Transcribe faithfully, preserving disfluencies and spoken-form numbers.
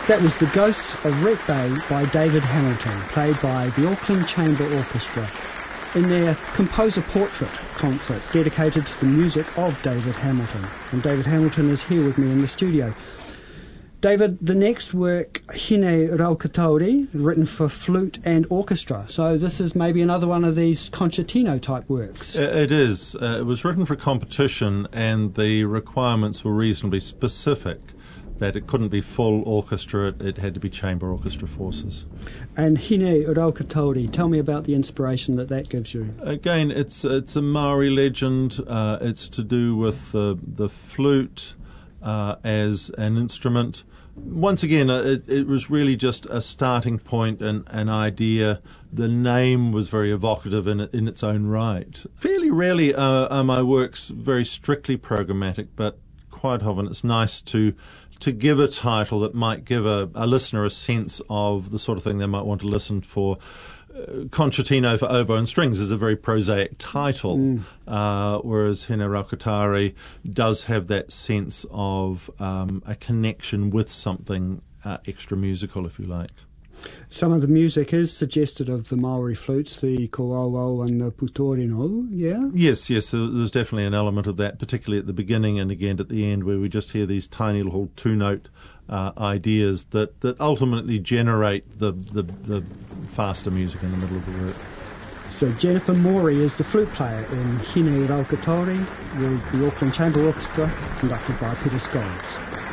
That was The Ghosts of Wreck Bay by David Hamilton, played by the Auckland Chamber Orchestra in their Composer Portrait concert dedicated to the music of David Hamilton. And David Hamilton is here with me in the studio. David, the next work, Hine Raukatauri, written for flute and orchestra. So this is maybe another one of these concertino-type works. It is. Uh, it was written for competition, and the requirements were reasonably specific, that it couldn't be full orchestra, it, it had to be chamber orchestra forces. And Hine Raukatauri, tell me about the inspiration that that gives you. Again, it's it's a Maori legend. Uh, it's to do with the, the flute uh, as an instrument. Once again, uh, it, it was really just a starting point and an idea. The name was very evocative in it, in its own right. Fairly rarely uh, are my works very strictly programmatic, but quite often it's nice to to give a title that might give a, a listener a sense of the sort of thing they might want to listen for. Uh, Concertino for Oboe and Strings is a very prosaic title, mm. uh, whereas Hine Raukatauri does have that sense of um, a connection with something uh, extra musical, if you like. Some of the music is suggested of the Maori flutes, the koauau and the putorino, yeah? Yes, yes, there's definitely an element of that, particularly at the beginning and again at the end, where we just hear these tiny little two-note uh, ideas that, that ultimately generate the, the, the faster music in the middle of the work. So Jennifer Morey is the flute player in Hine Raukatauri with the Auckland Chamber Orchestra, conducted by Peter Scholes.